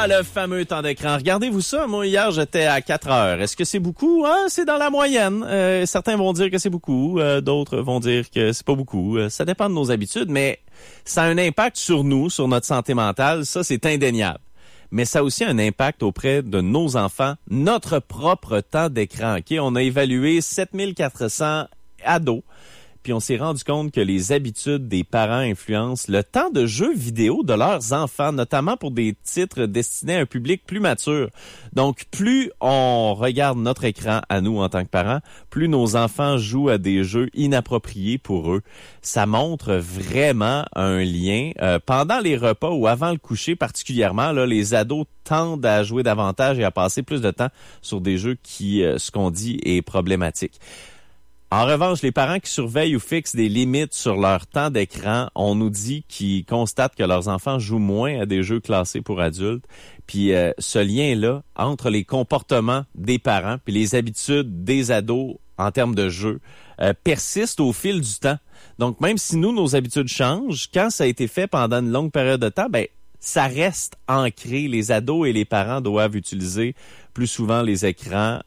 le fameux temps d'écran. Regardez-vous ça. Moi, hier, j'étais à 4 heures. Est-ce que c'est beaucoup? C'est dans la moyenne. Certains vont dire que c'est beaucoup. D'autres vont dire que c'est pas beaucoup. Ça dépend de nos habitudes, mais ça a un impact sur nous, sur notre santé mentale. Ça, c'est indéniable. Mais ça a aussi un impact auprès de nos enfants, notre propre temps d'écran. Okay? On a évalué 7400 ados. Puis on s'est rendu compte que les habitudes des parents influencent le temps de jeux vidéo de leurs enfants, notamment pour des titres destinés à un public plus mature. Donc, plus on regarde notre écran à nous en tant que parents, plus nos enfants jouent à des jeux inappropriés pour eux. Ça montre vraiment un lien. Pendant les repas ou avant le coucher particulièrement, là, les ados tendent à jouer davantage et à passer plus de temps sur des jeux qui, ce qu'on dit, est problématique. En revanche, les parents qui surveillent ou fixent des limites sur leur temps d'écran, on nous dit qu'ils constatent que leurs enfants jouent moins à des jeux classés pour adultes. Puis ce lien-là entre les comportements des parents puis les habitudes des ados en termes de jeux persiste au fil du temps. Donc même si nos habitudes changent, quand ça a été fait pendant une longue période de temps, ça reste ancré. Les ados et les parents doivent utiliser plus souvent les écrans,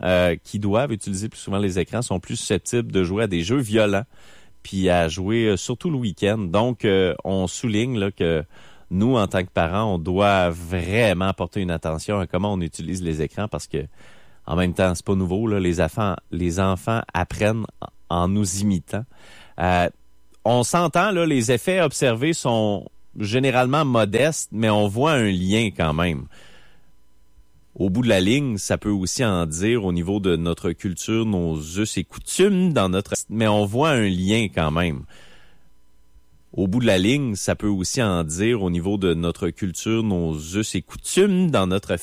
sont plus susceptibles de jouer à des jeux violents, puis à jouer surtout le week-end. Donc, on souligne là, que nous, en tant que parents, on doit vraiment porter une attention à comment on utilise les écrans parce que, en même temps, c'est pas nouveau. Là, les enfants apprennent en nous imitant. On s'entend, là, les effets observés sont généralement modestes, mais on voit un lien quand même. Au bout de la ligne, ça peut aussi en dire au niveau de notre culture, nos us et coutumes mais on voit un lien quand même. Au bout de la ligne, ça peut aussi en dire au niveau de notre culture, nos us et coutumes dans notre